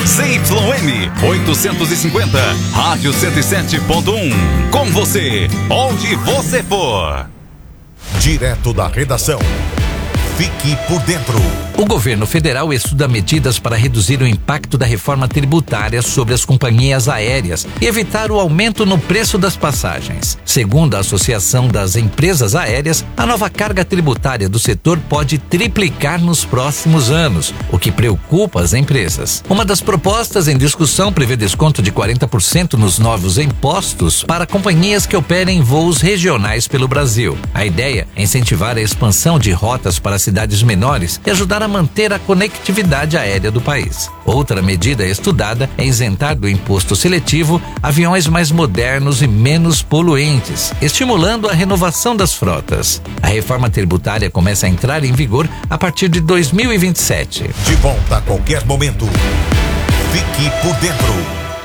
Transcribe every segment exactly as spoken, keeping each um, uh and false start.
Z Y M oitocentos e cinquenta, Rádio cento e sete ponto um. Com você, onde você for. Direto da redação. Fique por dentro. O governo federal estuda medidas para reduzir o impacto da reforma tributária sobre as companhias aéreas e evitar o aumento no preço das passagens. Segundo a Associação das Empresas Aéreas, a nova carga tributária do setor pode triplicar nos próximos anos, o que preocupa as empresas. Uma das propostas em discussão prevê desconto de quarenta por cento nos novos impostos para companhias que operem voos regionais pelo Brasil. A ideia é incentivar a expansão de rotas para cidades menores e ajudar a manter a conectividade aérea do país. Outra medida estudada é isentar do imposto seletivo aviões mais modernos e menos poluentes, estimulando a renovação das frotas. A reforma tributária começa a entrar em vigor a partir de dois mil e vinte e sete. De volta a qualquer momento. Fique por dentro.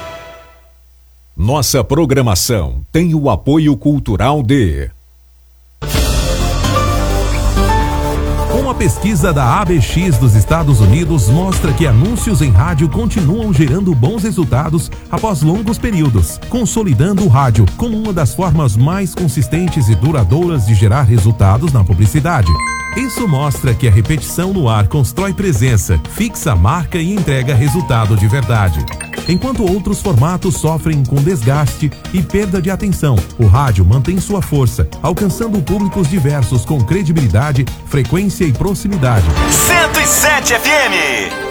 Nossa programação tem o apoio cultural de... Uma pesquisa da A B X dos Estados Unidos mostra que anúncios em rádio continuam gerando bons resultados após longos períodos, consolidando o rádio como uma das formas mais consistentes e duradouras de gerar resultados na publicidade. Isso mostra que a repetição no ar constrói presença, fixa a marca e entrega resultado de verdade. Enquanto outros formatos sofrem com desgaste e perda de atenção, o rádio mantém sua força, alcançando públicos diversos com credibilidade, frequência e proximidade. cento e sete F M